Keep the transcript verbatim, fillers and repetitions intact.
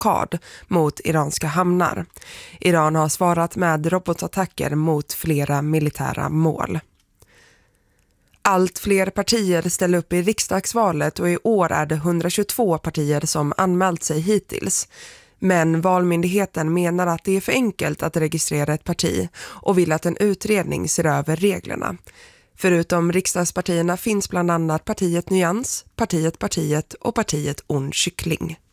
blockad mot iranska hamnar. Iran har svarat med robotattacker mot flera militära mål. Allt fler partier ställer upp i riksdagsvalet och i år är det hundratjugotvå partier som anmält sig hittills. Men Valmyndigheten menar att det är för enkelt att registrera ett parti och vill att en utredning ser över reglerna. Förutom riksdagspartierna finns bland annat partiet Nyans, partiet Partiet och partiet On Kyckling.